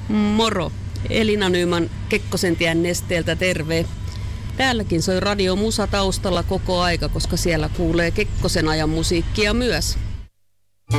Moro! Elina Nyman Kekkosentien Nesteeltä terve. Täälläkin soi Radio Musa taustalla koko aika, koska siellä kuulee Kekkosen ajan musiikkia myös.